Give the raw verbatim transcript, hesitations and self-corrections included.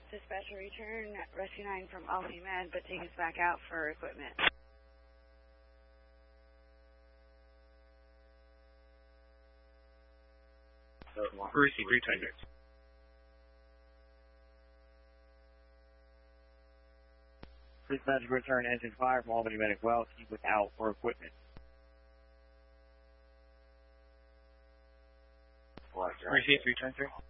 Dispatcher, return Rescue nine from Alfie Med, but take us back out for equipment. Receive three twenty-six. Dispatcher, return engine fire from Albany Medic Well, keep it out for equipment. Receive three twenty-three.